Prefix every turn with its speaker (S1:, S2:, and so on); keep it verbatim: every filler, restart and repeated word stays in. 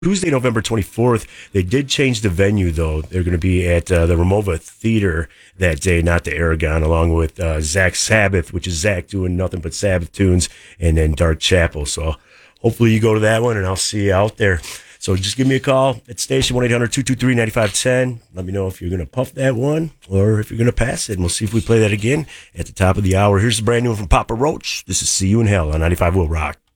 S1: Tuesday, November twenty-fourth. They did change the venue, though. They're going to be at uh, the Ramova Theater that day, not the Aragon, along with uh, Zach Sabbath, which is Zach doing nothing but Sabbath tunes, and then Dark Chapel. So hopefully you go to that one, and I'll see you out there. So just give me a call at station one eight hundred two two three nine five one zero. Let me know if you're going to puff that one or if you're going to pass it, and we'll see if we play that again at the top of the hour. Here's the brand new one from Papa Roach. This is See You in Hell on ninety-five Will Rock.